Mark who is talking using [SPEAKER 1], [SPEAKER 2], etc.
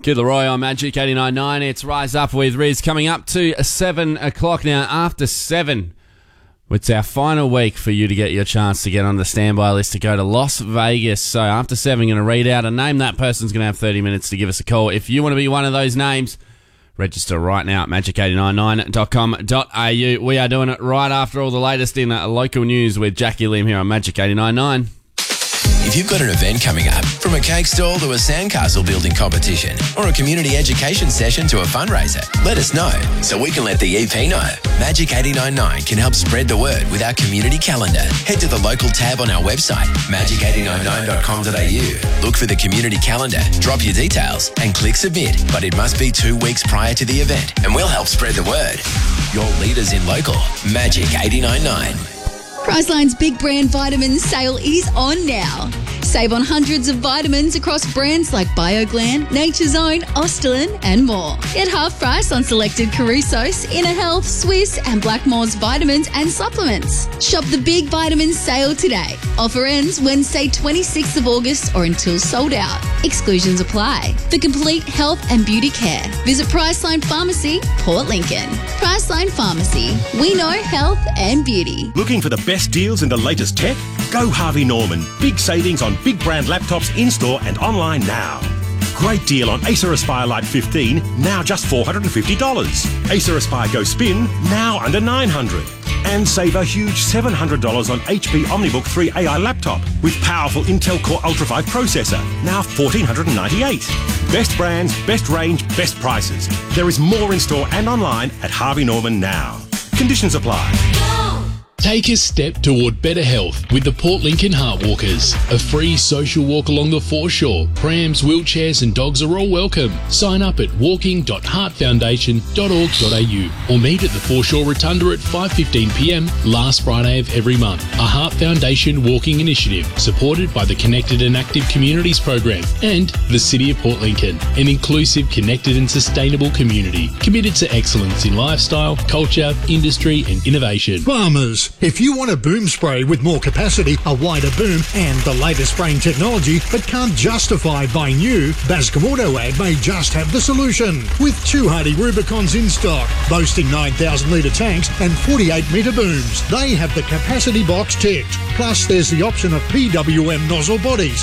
[SPEAKER 1] Kid Leroy on Magic 89.9. It's Rise Up with Riz coming up to 7 o'clock now. After 7, it's our final week for you to get your chance to get on the standby list to go to Las Vegas. So after 7, I'm going to read out a name. That person's going to have 30 minutes to give us a call. If you want to be one of those names, register right now at magic899.com.au. We are doing it right after all the latest in local news with Jackie Lim here on Magic 89.9.
[SPEAKER 2] If you've got an event coming up, from a cake stall to a sandcastle building competition or a community education session to a fundraiser, let us know so we can let the EP know. Magic 89.9 can help spread the word with our community calendar. Head to the local tab on our website, magic899.com.au. Look for the community calendar, drop your details and click submit. But it must be 2 weeks prior to the event and we'll help spread the word. Your leaders in local, Magic 89.9.
[SPEAKER 3] Priceline's big brand vitamin sale is on now. Save on hundreds of vitamins across brands like BioGlan, Nature's Own, Ostelin and more. Get half price on selected Caruso's, Inner Health, Swiss and Blackmore's vitamins and supplements. Shop the big vitamin sale today. Offer ends Wednesday 26th of August or until sold out. Exclusions apply. For complete health and beauty care, visit Priceline Pharmacy, Port Lincoln. Priceline Pharmacy. We know health and beauty.
[SPEAKER 4] Looking for the best deals in the latest tech? Go Harvey Norman. Big savings on big brand laptops in-store and online now. Great deal on Acer Aspire Lite 15, now just $450. Acer Aspire Go Spin, now under $900. And save a huge $700 on HP OmniBook 3 AI laptop with powerful Intel Core Ultra 5 processor, now $1,498. Best brands, best range, best prices. There is more in store and online at Harvey Norman now. Conditions apply.
[SPEAKER 5] Take a step toward better health with the Port Lincoln Heart Walkers. A free social walk along the foreshore. Prams, wheelchairs and dogs are all welcome. Sign up at walking.heartfoundation.org.au or meet at the Foreshore Rotunda at 5:15pm last Friday of every month. A Heart Foundation walking initiative supported by the Connected and Active Communities program and the City of Port Lincoln. An inclusive, connected and sustainable community committed to excellence in lifestyle, culture, industry and innovation.
[SPEAKER 6] Farmers, if you want a boom spray with more capacity, a wider boom and the latest spraying technology but can't justify buying new, Bascom Auto Ag may just have the solution. With 2 Hardy Rubicons in stock, boasting 9,000 litre tanks and 48 metre booms, they have the capacity box ticked. Plus there's the option of PWM nozzle bodies